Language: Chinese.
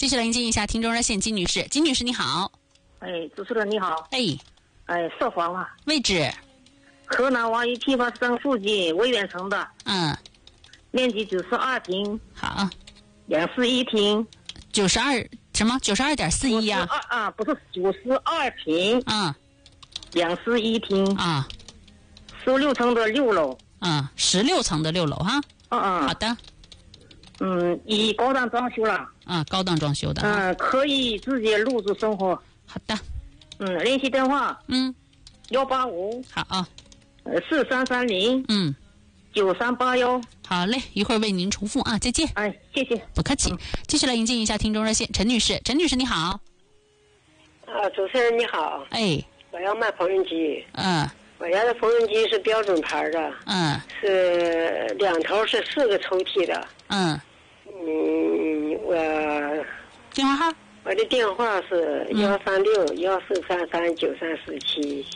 续来迎接一下听众热线金女士。金女士你好。 主持人你好。涉黄啊。 位置？ 河南王沂批发市场附近威远城的。面积92平。 好。 2室1厅。 92.41呀？ 不是92平。2室1厅。16层的6楼。 16层的6楼哈。好的。 已高档装修了。 高档装修的。 可以直接入住生活。 好的。 联系电话。185。 好。 4330。9381。 好嘞，一会儿为您重复啊，再见。 谢谢。 不客气。继续来迎接一下听众热线，陈女士。陈女士你好。 主持人你好。我要卖缝纫机。我家的缝纫机是标准牌的。是两头是4个抽屉的。 电话号？ 我的电话是13614339347，